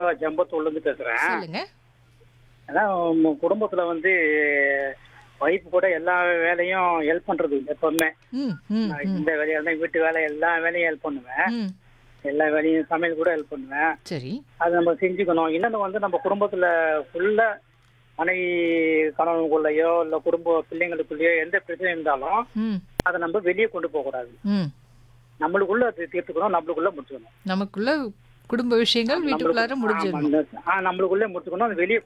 ஜம்பத்தூர்லேருந்து பேசுகிறேன். சொல்லுங்க. அதான் குடும்பத்தில் வந்து ஒய்ஃப் கூட எல்லா வேலையும் ஹெல்ப் பண்ணுறது எப்பவுமே. ம், ம், நான் ம், இந்த வேலையாக இருந்தால் வீட்டு வேலை எல்லா வேலையும் ஹெல்ப் பண்ணுவேன். ம். எல்லா வேலையும் சமையல் கூட ஹெல்ப் பண்ணுவேன். சரி. அது நம்ம செஞ்சுக்கணும். இன்னொன்று வந்து நம்ம குடும்பத்தில் ஃபுல்லாக மனைவி கணவனுக்குள்ளேயோ இல்லை குடும்ப பிள்ளைங்களுக்குள்ளேயோ எந்த பிரச்சனை இருந்தாலும் ம், அதை நம்ம வெளியே கொண்டு போகக்கூடாது. ம். நம்மளுக்குள்ள அது தீர்த்துக்கணும், நம்மளுக்குள்ள முடிச்சுக்கணும். நமக்குள்ள குடும்ப விஷயங்கள் வீட்டுக்குள்ளார முடிஞ்சிடணும். நம்மளுக்குள்ளே முடிச்சுக்கணும், அது வெளியே